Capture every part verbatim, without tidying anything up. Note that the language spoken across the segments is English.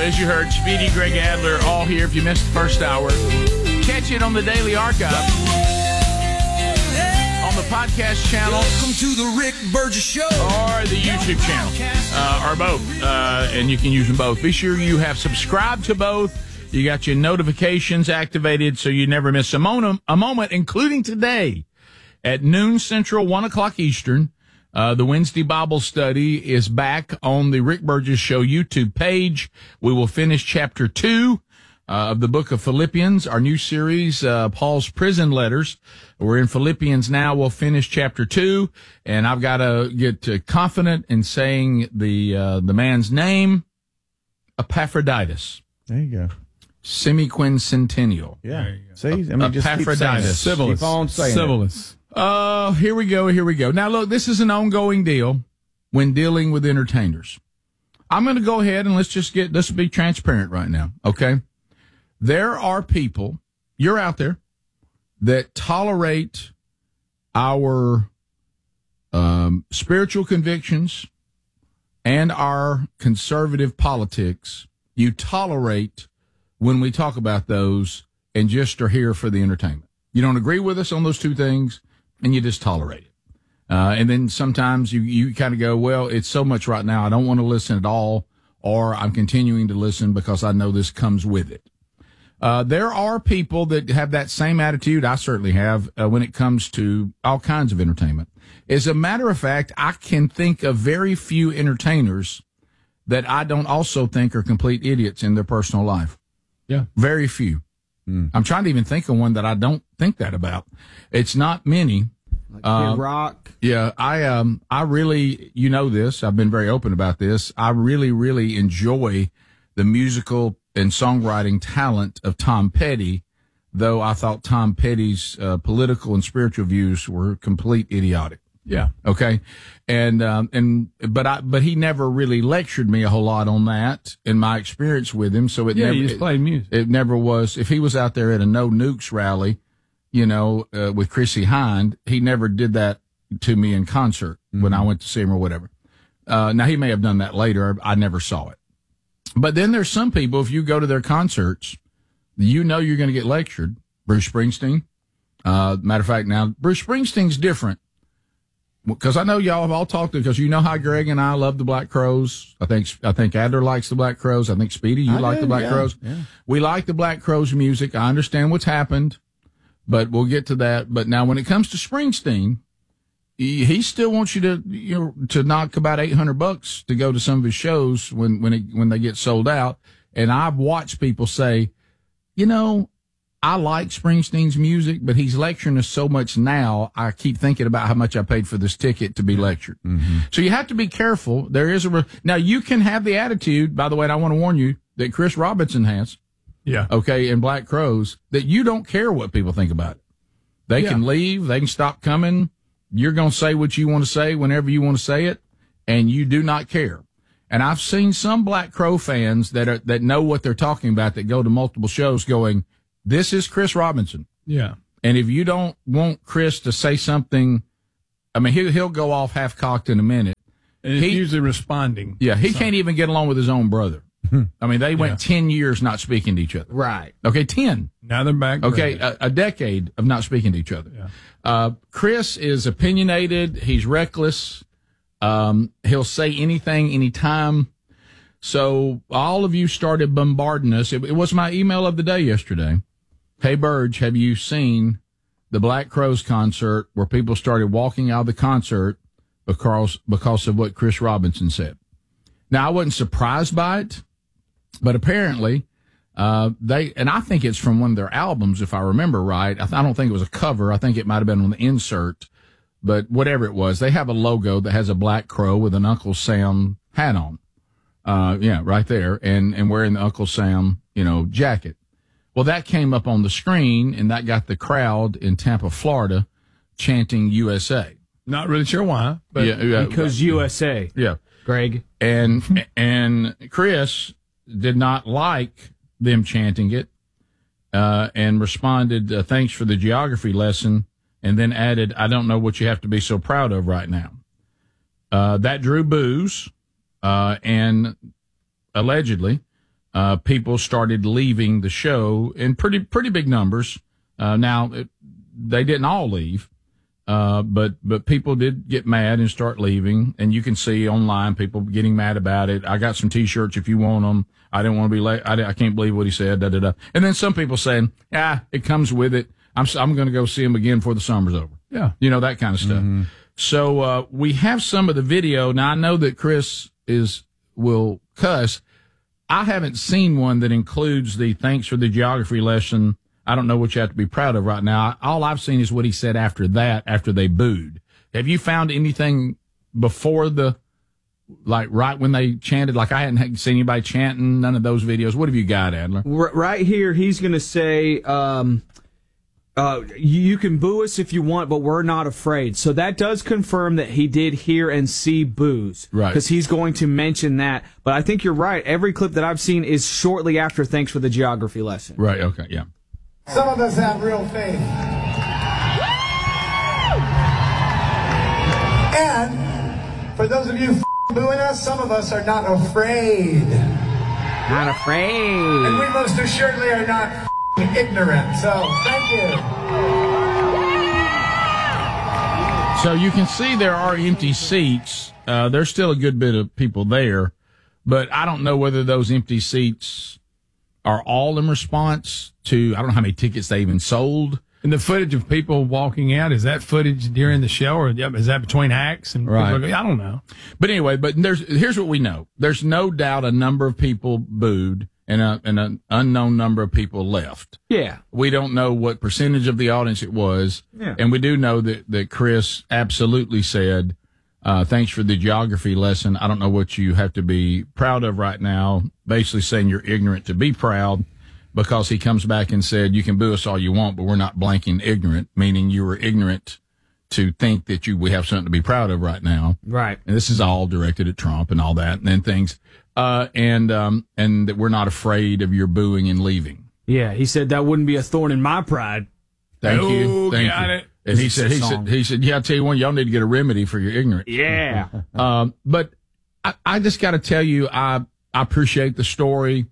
as you heard, Speedy, Greg Adler, all here. If you missed the first hour, catch it on the Daily Archive, on the podcast channel. Welcome to the Rick Burgess Show. Or the YouTube channel, uh, or both. Uh, and you can use them both. Be sure you have subscribed to both. You got your notifications activated so you never miss a moment, a moment, including today at noon Central, one o'clock Eastern. Uh, the Wednesday Bible study is back on the Rick Burgess Show YouTube page. We will finish chapter two uh, of the book of Philippians, our new series, uh, Paul's prison letters. We're in Philippians now. We'll finish chapter two, and I've got to get uh, confident in saying the uh, the man's name, Epaphroditus. There you go. Semiquincentennial. Yeah. See, I mean, just keep saying Epaphroditus. it. Keep on saying Civilis. Uh, here we go, here we go. Now, look, this is an ongoing deal when dealing with entertainers. I'm going to go ahead and let's just get, let's be transparent right now, okay? There are people, you're out there, that tolerate our um, spiritual convictions and our conservative politics. You tolerate when we talk about those and just are here for the entertainment. You don't agree with us on those two things, and you just tolerate it. Uh, and then sometimes you, you kind of go, well, it's so much right now, I don't want to listen at all, or I'm continuing to listen because I know this comes with it. Uh, there are people that have that same attitude, I certainly have, uh, when it comes to all kinds of entertainment. As a matter of fact, I can think of very few entertainers that I don't also think are complete idiots in their personal life. Yeah. Very few. Mm. I'm trying to even think of one that I don't think that about. It's not many. Like uh, Kid Rock. Yeah, I um, I really, you know this. I've been very open about this. I really, really enjoy the musical and songwriting talent of Tom Petty, though I thought Tom Petty's uh, political and spiritual views were complete idiotic. Yeah. Okay. And, um, and, but I, but he never really lectured me a whole lot on that in my experience with him. So it Yeah, never, you just played music. It, it never was, if he was out there at a No Nukes rally, you know, uh, with Chrissy Hind, he never did that to me in concert mm-hmm. when I went to see him or whatever. Uh, now he may have done that later. I never saw it. But then there's some people, if you go to their concerts, you know you're going to get lectured. Bruce Springsteen. Uh, matter of fact, now Bruce Springsteen's different. Because I know y'all have all talked to, because you know how Greg and I love the Black Crowes. I think I think Adler likes the Black Crowes. I think Speedy, you I like do, the Black yeah, Crowes. yeah. We like the Black Crowes music. I understand what's happened, but we'll get to that. But now, when it comes to Springsteen, he, he still wants you to you know to knock about eight hundred bucks to go to some of his shows when when it, when they get sold out. And I've watched people say, you know, I like Springsteen's music, but he's lecturing us so much now, I keep thinking about how much I paid for this ticket to be lectured. Mm-hmm. So you have to be careful. There is a, re- now you can have the attitude, by the way, and I want to warn you, that Chris Robinson has. Yeah. Okay. And Black Crowes, that you don't care what people think about it. They Yeah. can leave. They can stop coming. You're going to say what you want to say whenever you want to say it, and you do not care. And I've seen some Black Crow fans that are, that know what they're talking about, that go to multiple shows going, this is Chris Robinson. Yeah. And if you don't want Chris to say something, I mean, he'll, he'll go off half-cocked in a minute. And it's he, usually responding. Yeah, he can't even get along with his own brother. I mean, they went Yeah. ten years not speaking to each other. Right. Okay, ten. Now they're back. Okay, together. a, a decade of not speaking to each other. Yeah. Uh, Chris is opinionated. He's reckless. Um, he'll say anything, anytime. So all of you started bombarding us. It, it was my email of the day yesterday. Hey, Burge, have you seen the Black Crowes concert where people started walking out of the concert because because of what Chris Robinson said? Now, I wasn't surprised by it, but apparently uh, they, and I think it's from one of their albums, if I remember right. I, th- I don't think it was a cover. I think it might have been on the insert, but whatever it was, they have a logo that has a black crow with an Uncle Sam hat on. Uh, yeah, right there, and, and wearing the Uncle Sam, you know, jacket. Well, that came up on the screen, and that got the crowd in Tampa, Florida, chanting U S A. Not really sure why, but yeah, yeah, Because U S A. yeah. Greg. And and Chris did not like them chanting it, uh, and responded, uh, "Thanks for the geography lesson," and then added, "I don't know what you have to be so proud of right now." Uh, that drew boos, uh, and allegedly, uh, people started leaving the show in pretty pretty big numbers. Uh, now, it, they didn't all leave, uh, but but people did get mad and start leaving. And you can see online people getting mad about it. I got some T-shirts if you want them. I didn't want to be late. I, I can't believe what he said. Da, da, da. And then some people saying, ah, it comes with it. I'm I'm going to go see him again before the summer's over. Yeah. You know, that kind of stuff. Mm-hmm. So, uh, we have some of the video. Now, I know that Chris is, will cuss. I haven't seen one that includes the thanks for the geography lesson. I don't know what you have to be proud of right now. All I've seen is what he said after that, after they booed. Have you found anything before the, like right when they chanted? Like I hadn't seen anybody chanting, none of those videos. What have you got, Adler? Right here, he's going to say, um, uh, you can boo us if you want, but we're not afraid. So that does confirm that he did hear and see boos. Right. Because he's going to mention that. But I think you're right. Every clip that I've seen is shortly after thanks for the geography lesson. Right, okay, yeah. Some of us have real faith. And for those of you f***ing booing us, some of us are not afraid. Not afraid. And we most assuredly are not f***ing ignorant. So, thank you. So you can see there are empty seats. Uh, there's still a good bit of people there, but I don't know whether those empty seats are all in response to, I don't know how many tickets they even sold. And the footage of people walking out, is that footage during the show, or is that between acts? And Right. people are, I don't know. But anyway, but there's, here's what we know. There's no doubt a number of people booed and, a, and an unknown number of people left. Yeah. We don't know what percentage of the audience it was. Yeah. And we do know that, that Chris absolutely said, uh, thanks for the geography lesson. I don't know what you have to be proud of right now. Basically saying you're ignorant to be proud, because he comes back and said, you can boo us all you want, but we're not blanking ignorant, meaning you were ignorant to think that you, we have something to be proud of right now. Right. And this is all directed at Trump and all that and then things. Uh, and, um, and that we're not afraid of your booing and leaving. Yeah, he said that wouldn't be a thorn in my pride. Thank Oh, you. Thank got you. it. And he It's said, a he song. said, he said, yeah, I'll tell you one, y'all need to get a remedy for your ignorance. Yeah. Um, but I, I just got to tell you, I, I appreciate the story.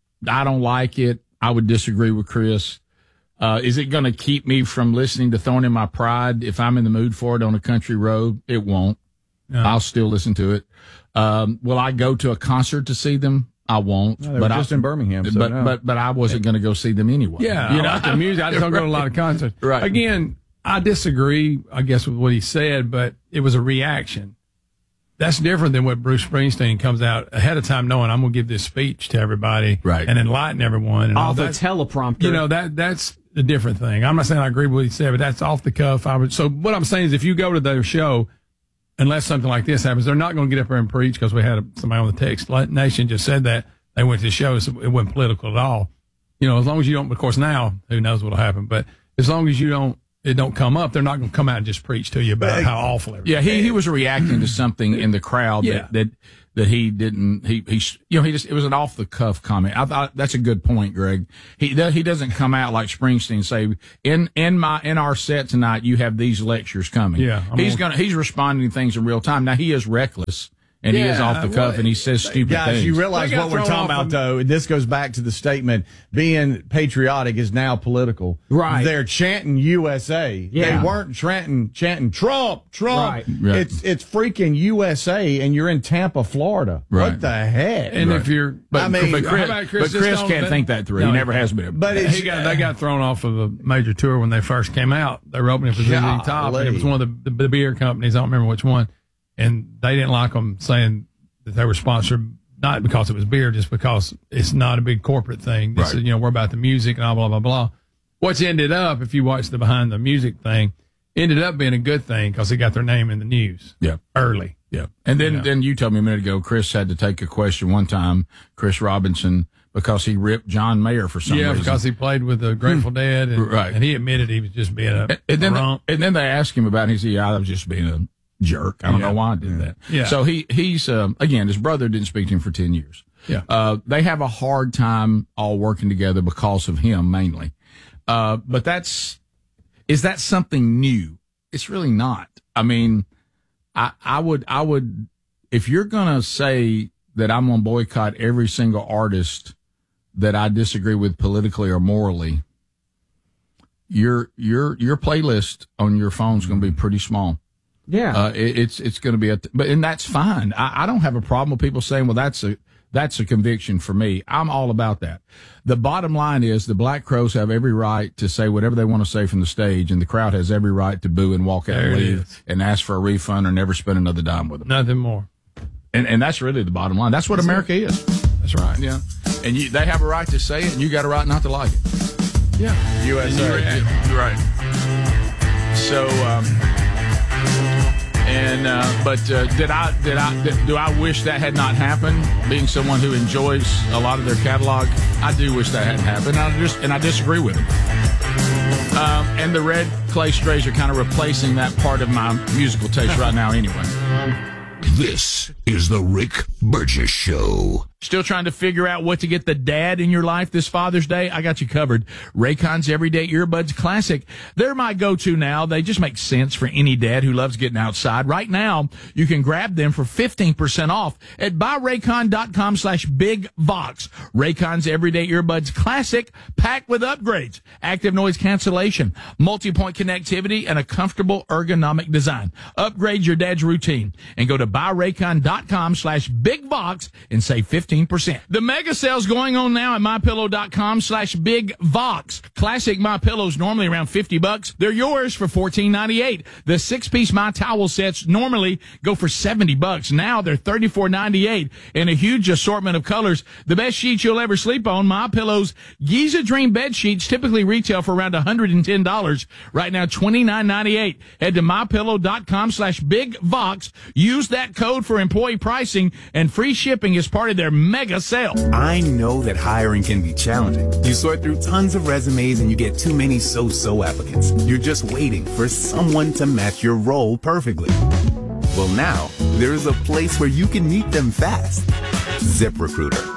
I don't like it. I would disagree with Chris. Uh, is it going to keep me from listening to Thorn in My Pride if I'm in the mood for it on a country road? It won't. No. I'll still listen to it. Um, will I go to a concert to see them? I won't. No, they but were just I, in Birmingham. So but, no. but, but I wasn't going to go see them anyway. Yeah, You I know? like the music. I just don't go to a lot of concerts. Right. Again, I disagree, I guess, with what he said, but it was a reaction. That's different than what Bruce Springsteen comes out ahead of time knowing I'm going to give this speech to everybody, Right. and enlighten everyone. And all Off the that. teleprompter. You know, that that's a different thing. I'm not saying I agree with what he said, but that's off the cuff. I would, so what I'm saying is if you go to their show, unless something like this happens, they're not going to get up there and preach, because we had a, somebody on the text Nation just said that. They went to the show, so it wasn't political at all. You know, as long as you don't, of course now, who knows what will happen, but as long as you don't, it don't come up, they're not going to come out and just preach to you about how awful everything Yeah, he, he was reacting to something in the crowd Yeah. that, that, that he didn't, he, he, you know, he just, it was an off the cuff comment. I thought that's a good point, Greg. He, does, he doesn't come out like Springsteen and say, in, in my, in our set tonight, you have these lectures coming. Yeah, I'm he's gonna- gonna, he's responding to things in real time. Now he is reckless and he is Yeah, off the cuff well, and he says stupid Guys, things. you realize They got what we're thrown talking off about, of- though. This goes back to the statement: being patriotic is now political. Right. They're chanting U S A. Yeah. They weren't chanting chanting Trump, Trump. Right. Right. It's it's freaking U S A, and you're in Tampa, Florida. Right. What the heck? And if you're, but, I mean, but how Chris, about Chris but just Chris don't- can't think that through. No, he he never has been. but it's, he got, they got thrown off of a major tour when they first came out. They were opening for Z Z Top, and it was one of the, the, the beer companies. I don't remember which one. And they didn't like them saying that they were sponsored, not because it was beer, just because it's not a big corporate thing. This Right. is, you know, we're about the music and all blah, blah, blah. What's ended up, if you watch the behind the music thing, ended up being a good thing because it got their name in the news Yeah. early. Yeah. And then, Yeah. then you told me a minute ago, Chris had to take a question one time, Chris Robinson, because he ripped John Mayer for some Yeah, reason. because he played with the Grateful Dead, and, Right. and he admitted he was just being a and, and then, rump. and then they asked him about it. He said, yeah, I was just being a jerk. I don't Yeah. know why I did that. Yeah. So he, he's, um, again, his brother didn't speak to him for ten years. Yeah. Uh, they have a hard time all working together because of him mainly. Uh, but that's, is that something new? It's really not. I mean, I, I would, I would, if you're going to say that I'm going to boycott every single artist that I disagree with politically or morally, your your your playlist on your phone is going to be pretty small. Yeah, uh, it, it's it's going to be a, but and that's fine. I, I don't have a problem with people saying, "Well, that's a that's a conviction for me." I'm all about that. The bottom line is the Black Crowes have every right to say whatever they want to say from the stage, and the crowd has every right to boo and walk out There and it leave is. and ask for a refund or never spend another dime with them. Nothing more. And and that's really the bottom line. That's what That's America it. is. That's right. Yeah, and you, they have a right to say it, and you got a right not to like it. Yeah. U S A. You're Right. So, um, and uh, but uh, did I did I did, do I wish that had not happened? Being someone who enjoys a lot of their catalog, I do wish that hadn't happened. I just and I disagree with them. Um, and the Red Clay Strays are kind of replacing that part of my musical taste right now, anyway. This is the Rick Burgess Show. Still trying to figure out what to get the dad in your life this Father's Day? I got you covered. Raycon's Everyday Earbuds Classic. They're my go-to now. They just make sense for any dad who loves getting outside. Right now, you can grab them for fifteen percent off at buyraycon.com slash big vox. Raycon's Everyday Earbuds Classic, packed with upgrades, active noise cancellation, multi-point connectivity, and a comfortable ergonomic design. Upgrade your dad's routine and go to buyraycon.com slash big vox and save fifteen percent. The mega sale's going on now at mypillow.com slash big vox. Classic My Pillows normally around fifty bucks. They're yours for fourteen ninety-eight. The six-piece My Towel sets normally go for seventy bucks. Now they're thirty-four ninety-eight in a huge assortment of colors. The best sheets you'll ever sleep on, My Pillow's Giza Dream bed sheets typically retail for around one hundred ten dollars. Right now, twenty-nine ninety-eight. Head to mypillow.com slash big vox. Use that code for employee pricing and free shipping as part of their mega sale. I know that hiring can be challenging. You sort through tons of resumes and you get too many so-so applicants. You're just waiting for someone to match your role perfectly. Well, now, there's a place where you can meet them fast. ZipRecruiter.